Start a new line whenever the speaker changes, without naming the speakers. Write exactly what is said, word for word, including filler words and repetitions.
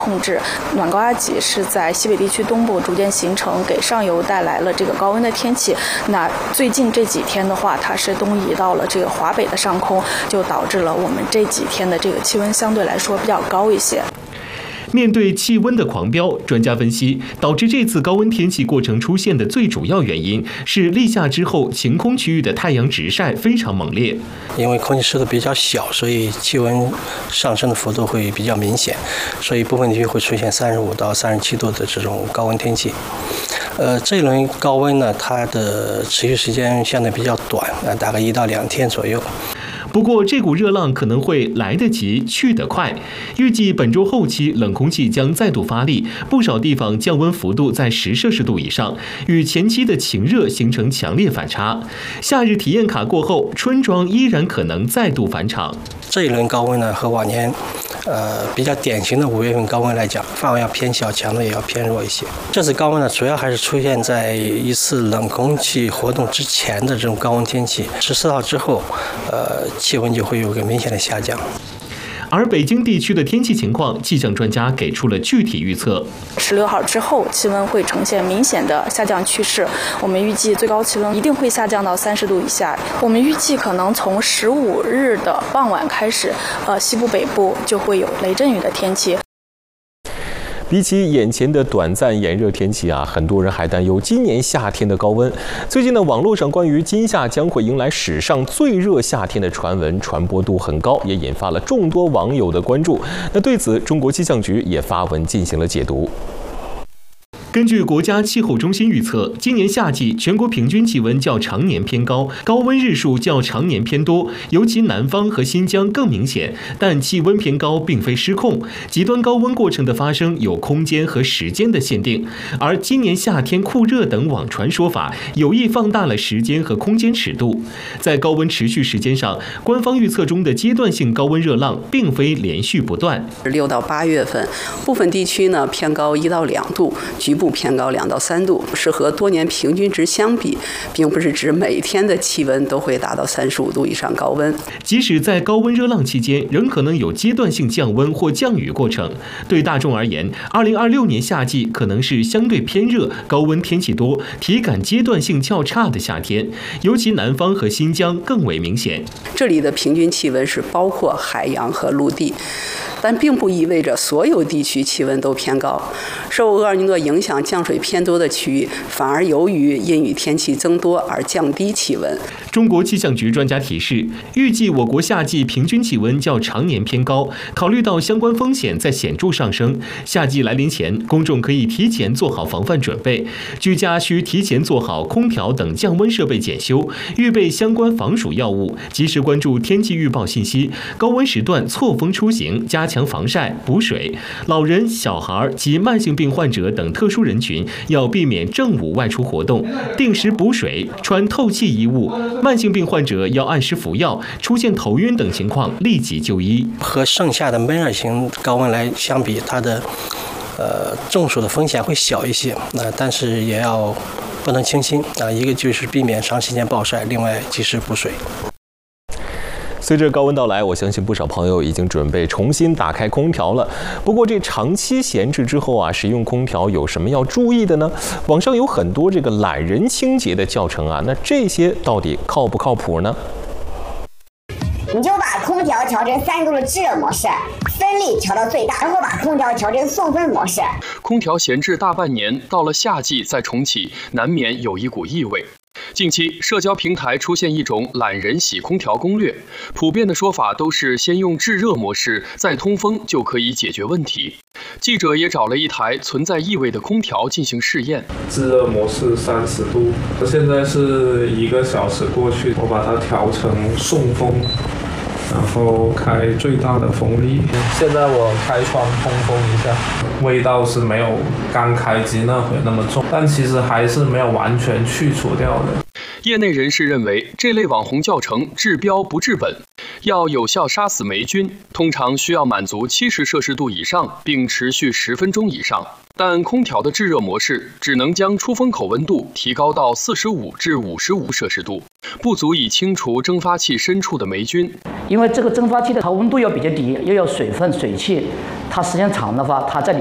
控制。暖高压脊是在西北地区东部逐渐形成，给上游带来了这个高温的天气。那最近这几天的话，它是东移到了这个华北的上空，就导致了我们这几天的这个气温相对来说比较高一些。
面对气温的狂飙，专家分析，导致这次高温天气过程出现的最主要原因是立夏之后晴空区域的太阳直晒非常猛烈。
因为空气湿度比较小，所以气温上升的幅度会比较明显，所以部分地区会出现三十五到三十七度的这种高温天气。呃，这一轮高温呢，它的持续时间相对比较短，呃，大概一到两天左右。
不过，这股热浪可能会来得及，去得快。预计本周后期冷空气将再度发力，不少地方降温幅度在十摄氏度以上，与前期的晴热形成强烈反差。夏日体验卡过后，春装依然可能再度返场。
这一轮高温呢，和往年呃比较典型的五月份高温来讲，范围要偏小，强度也要偏弱一些。这次高温呢，主要还是出现在一次冷空气活动之前的这种高温天气，十四号之后，呃，气温就会有个明显的下降。
而北京地区的天气情况，气象专家给出了具体预测。
十六号之后，气温会呈现明显的下降趋势。我们预计最高气温一定会下降到三十度以下。我们预计可能从十五日的傍晚开始，呃，西部北部就会有雷阵雨的天气。
比起眼前的短暂炎热天气啊，很多人还担忧今年夏天的高温。最近呢，网络上关于今夏将会迎来史上最热夏天的传闻传播度很高，也引发了众多网友的关注。那对此，中国气象局也发文进行了解读。根据国家气候中心预测，今年夏季全国平均气温较常年偏高，高温日数较常年偏多，尤其南方和新疆更明显。但气温偏高并非失控，极端高温过程的发生有空间和时间的限定。而今年夏天酷热等网传说法，有意放大了时间和空间尺度。在高温持续时间上，官方预测中的阶段性高温热浪并非连续不断。
六到八月份，部分地区呢偏高一到两度，局部偏高两到三度，是和多年平均值相比，并不是指每天的气温都会达到三十五度以上高温。
即使在高温热浪期间，仍可能有阶段性降温或降雨过程。对大众而言，二零二六年夏季可能是相对偏热、高温天气多、体感阶段性较差的夏天，尤其南方和新疆更为明显。
这里的平均气温是包括海洋和陆地，但并不意味着所有地区气温都偏高。受厄尔尼诺影响降水偏多的区域，反而由于阴雨天气增多而降低气温。
中国气象局专家提示，预计我国夏季平均气温较常年偏高，考虑到相关风险在显著上升，夏季来临前，公众可以提前做好防范准备，居家需提前做好空调等降温设备检修，预备相关防暑药物，及时关注天气预报信息，高温时段错峰出行，加强防晒补水。老人、小孩及慢性病患者等特殊人群要避免正午外出活动，定时补水，穿透气衣物。慢性病患者要按时服药，出现头晕等情况立即就医。
和盛夏的闷热型高温来相比，它的呃中暑的风险会小一些，那、呃、但是也要不能轻心啊、呃。一个就是避免长时间暴晒，另外及时补水。
随着高温到来，我相信不少朋友已经准备重新打开空调了。不过这长期闲置之后啊，使用空调有什么要注意的呢？网上有很多这个懒人清洁的教程啊，那这些到底靠不靠谱呢？
你就把空调调成三度的制热模式，分力调到最大，然后把空调调成送风模式。
空调闲置大半年，到了夏季再重启，难免有一股异味。近期，社交平台出现一种懒人洗空调攻略，普遍的说法都是先用制热模式，再通风就可以解决问题。记者也找了一台存在异味的空调进行试验。
制热模式三十度，现在是一个小时过去，我把它调成送风，然后开最大的风力。现在我开窗通风一下，味道是没有刚开机那会那么重，但其实还是没有完全去除掉的。
业内人士认为，这类网红教程治标不治本，要有效杀死霉菌，通常需要满足七十摄氏度以上，并持续十分钟以上。但空调的制热模式只能将出风口温度提高到四十五至五十五摄氏度，不足以清除蒸发器深处的霉菌。
因为这个蒸发器的温度要比较低，又有水分、水汽， 它时间长的话，它在里